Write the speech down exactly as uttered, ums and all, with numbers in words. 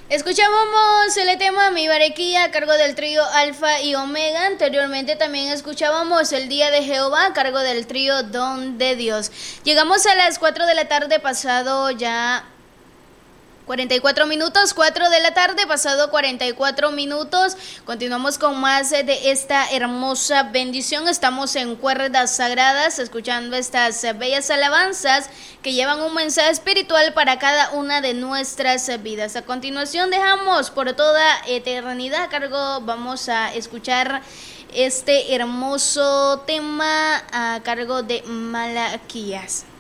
Escuchábamos el tema Mi Barequía a cargo del trío Alfa y Omega. Anteriormente también escuchábamos El Día de Jehová a cargo del trío Don de Dios. Llegamos a las cuatro de la tarde, pasado ya cuarenta y cuatro minutos, cuatro de la tarde, pasado cuarenta y cuatro minutos. Continuamos con más de esta hermosa bendición. Estamos en Cuerdas Sagradas, escuchando estas bellas alabanzas que llevan un mensaje espiritual para cada una de nuestras vidas. A continuación dejamos Por Toda Eternidad a cargo, vamos a escuchar este hermoso tema a cargo de Malaquías.